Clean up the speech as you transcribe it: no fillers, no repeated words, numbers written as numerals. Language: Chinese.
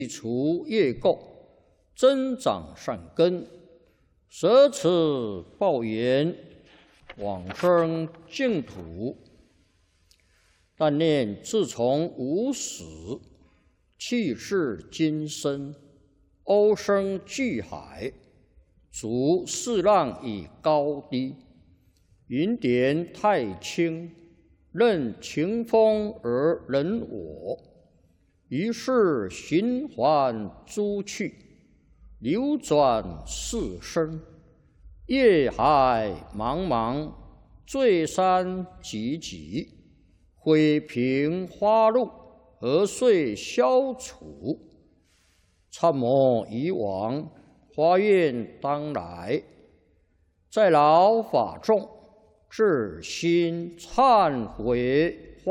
去除业垢，增长善根，舍此报缘，往生净土。但念自从无始，气世今生，欧生巨海，逐四浪以高低，云点太清，任晴风而人我。于是循环诸趣，流转四生，业海茫茫，罪山积积，毁平花路，何遂消除？参谋以往，发愿当来，在劳法众，至心忏悔。